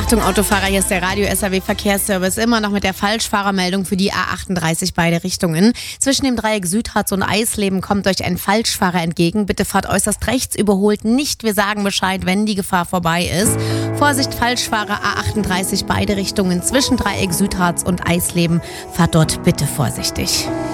Achtung Autofahrer, hier ist der Radio-SAW-Verkehrsservice, immer noch mit der Falschfahrermeldung für die A38 beide Richtungen. Zwischen dem Dreieck Südharz und Eisleben kommt euch ein Falschfahrer entgegen. Bitte fahrt äußerst rechts, überholt nicht. Wir sagen Bescheid, wenn die Gefahr vorbei ist. Vorsicht, Falschfahrer, A38 beide Richtungen zwischen Dreieck Südharz und Eisleben. Fahrt dort bitte vorsichtig.